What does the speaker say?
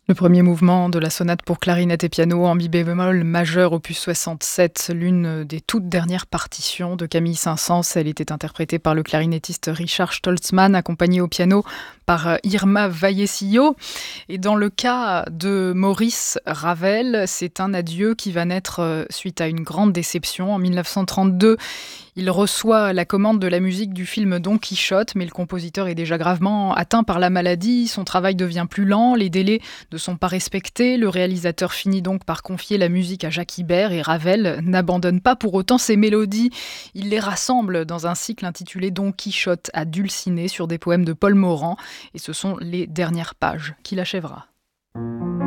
Le premier mouvement de la sonate pour clarinette et piano en mi bémol majeur opus 67, l'une des toutes dernières partitions de Camille Saint-Saëns. Elle était interprétée par le clarinettiste Richard Stolzmann, accompagné au piano par Irma Vallecillo. Et dans le cas de Maurice Ravel, c'est un adieu qui va naître suite à une grande déception. En 1932, il reçoit la commande de la musique du film Don Quichotte, mais le compositeur est déjà gravement atteint par la maladie. Son travail devient plus lent, les délais ne sont pas respectés. Le réalisateur finit donc par confier la musique à Jacques Ibert et Ravel n'abandonne pas pour autant ses mélodies. Il les rassemble dans un cycle intitulé Don Quichotte à Dulcinée sur des poèmes de Paul Morand et ce sont les dernières pages qu'il achèvera.